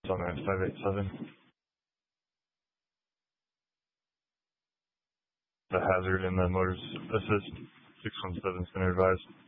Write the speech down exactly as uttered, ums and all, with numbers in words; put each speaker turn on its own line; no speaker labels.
on that five eight seven. The hazard and the motors assist. six one seven center advised.